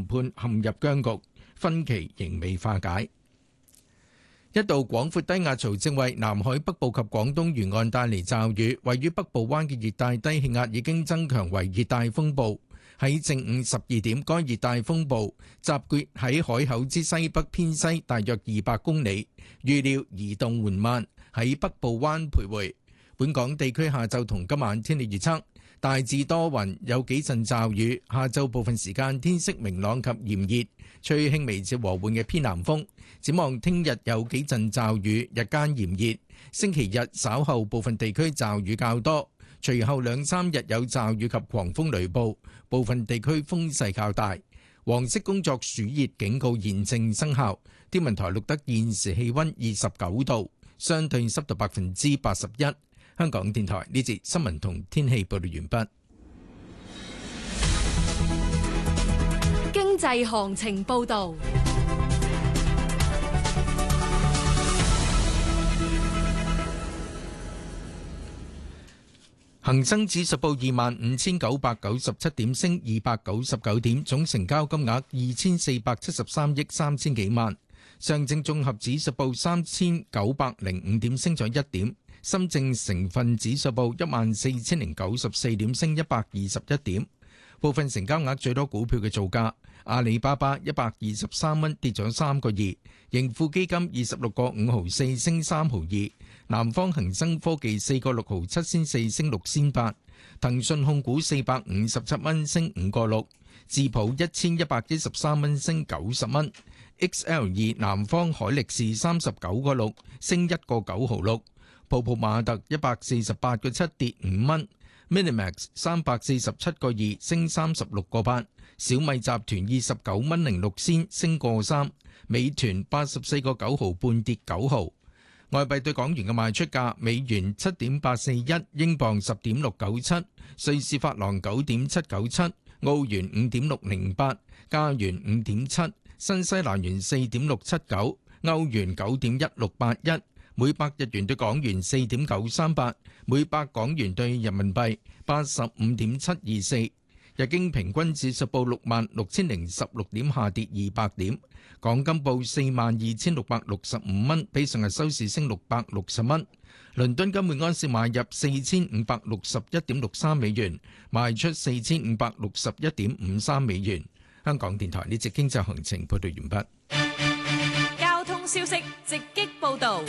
談判陷入僵局，分歧仍未化解。一道廣闊低壓槽正為南海北部及廣東沿岸帶嚟驟雨，位於北部灣嘅熱帶低氣壓已經增強為熱帶風暴。喺正午12點，該熱帶風暴集結喺海口之西北偏西大約200公里，預料移動緩慢，喺北部灣徘徊。本港地區下晝同今晚天氣預測，大致多雲，有幾陣驟雨。下晝部分時間天色明朗及炎熱，吹輕微至和緩嘅偏南風。展望聽日有幾陣驟雨，日間炎熱。星期日稍後部分地區驟雨較多，隨後2-3日有驟雨及狂風雷暴，部分地區風勢較大。黃色工作暑熱警告現正生效。天文台錄得現時氣溫29度，相對濕度81%。香港電台呢節新聞同天氣報道完畢。 經濟行情報道。 恒生指數報25,997點，升299點，總成交金額2473億3000幾萬。上證綜合指數報3905點，升咗1點。深證成分指數報14,094點，升121點。部分成交額最多股票嘅造價：阿里巴巴123蚊，跌咗3個2；盈富基金26個5毫4，升3毫2；南方恒生科技4個6毫7仙4，升6仙8；騰訊控股457蚊，升5個6；智普1113蚊，升90蚊；XL2 南方海力士39個6，升1個9毫6；泡泡瑪特148個7，跌5蚊。Minimax 347個2，升36個8；小米集團29蚊06仙，升個3；美團84個9毫半，跌9毫。外幣對港元嘅賣出價：美元7.841，英鎊10.697，瑞士法郎9.797，澳元5.608，加元5.7，新西蘭元4.679，歐元9.1681。每百日元對港元4.938，每百港元對人民幣85.724。日經平均指數報66,016點，下跌200點。港金報42,665蚊，比上日收市升660蚊。倫敦金每安士買入4,561.63美元，賣出4,561.53美元。香港電台呢節經濟行情報道完畢。 消息直擊報道。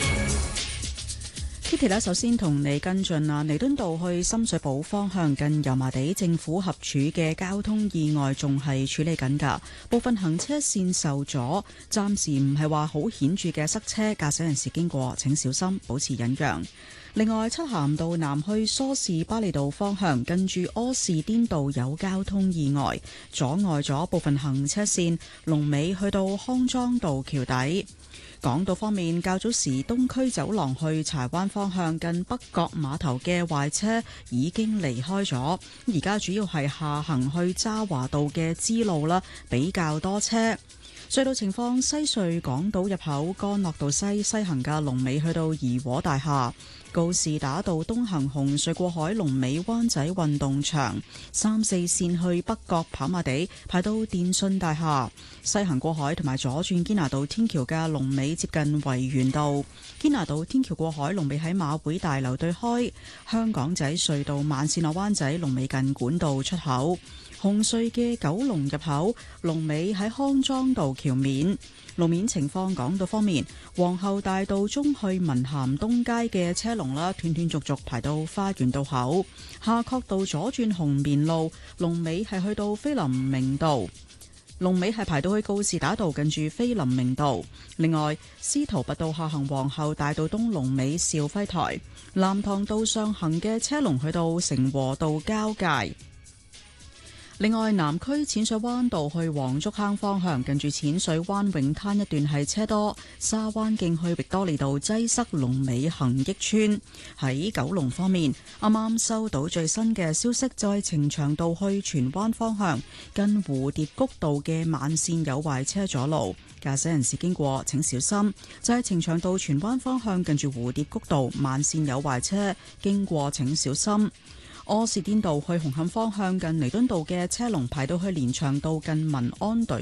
Kitty 咧，首先同你跟進啦，彌敦道去深水埗方向近油麻地政府合署嘅交通意外仲係處理緊㗎，部分行車線受阻，暫時唔係話好顯著嘅塞車，駕駛人士經過請小心，保持忍讓。另外，漆咸道南去梳士巴利道方向近住柯士甸道有交通意外，阻礙咗部分行車線，龍尾去到康莊道橋底。港島方面，較早時東區走廊去柴灣方向近北角碼頭嘅壞車已經離開咗，而家主要係下行去渣華道嘅支路啦，比較多車。隧道情況：西隧港島入口干諾道西行嘅龍尾去到怡和大廈。告士打道東行紅隧過海龍尾灣仔運動場，3、4線去北角跑馬地排到電訊大廈，西行過海同埋左轉堅拿道天橋嘅龍尾接近維園道，堅拿道天橋過海龍尾喺馬會大樓對開，香港仔隧道慢線落灣仔龍尾近管道出口，紅隧嘅九龍入口龍尾喺康莊道橋面。路面情況，港島方面，皇后大道中去文咸東街嘅車龍啦，斷斷續續排到花園道口；夏慤道左轉紅棉路，龍尾係去到菲林明道，龍尾係排到去告士打道近住菲林明道。另外，司徒拔道下行皇后大道東龍尾兆輝台，藍塘道上行嘅車龍去到成和道交界。另外，南區淺水灣道去黃竹坑方向，近住淺水灣泳灘一段係車多；沙灣徑去域多利道擠塞，龍尾恒益村。喺九龍方面，啱啱收到最新嘅消息，就係呈祥道去荃灣方向，近蝴蝶谷道嘅慢線有壞車阻路，駕駛人士經過請小心。就係呈祥道荃灣方向，近住蝴蝶谷道慢線有壞車，經過請小心。柯士甸道去紅磡方向近彌敦道嘅車龍排到去連翔道近民安隊